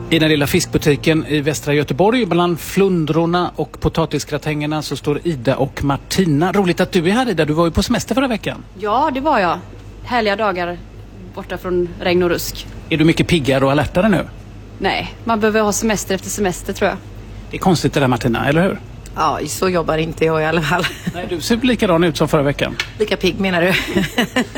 I den lilla fiskbutiken i västra Göteborg bland flundrorna och potatisgratängerna så står Ida och Martina. Roligt att du är här, Ida. Du var ju på semester förra veckan. Ja, det var jag. Härliga dagar borta från regn och rusk. Är du mycket piggare och alertare nu? Nej, man behöver ha semester efter semester tror jag. Det är konstigt det där, Martina, eller hur? Ja, så jobbar inte jag i alla fall. Nej, du ser likadan ut som förra veckan. Lika pigg menar du?